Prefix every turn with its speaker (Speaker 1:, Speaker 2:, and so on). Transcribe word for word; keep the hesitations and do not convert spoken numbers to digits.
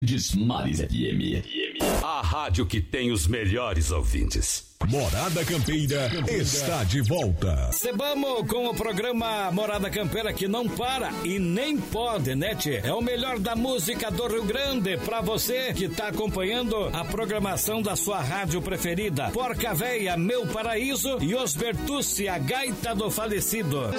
Speaker 1: Desmares F M. A rádio que tem os melhores ouvintes.
Speaker 2: Morada Campeira está de volta.
Speaker 3: Sebamos com o programa Morada Campeira, que não para e nem pode, né, tchê? É o melhor da música do Rio Grande pra você que tá acompanhando a programação da sua rádio preferida. Porca Véia, Meu Paraíso e Os Bertucci, a gaita do falecido.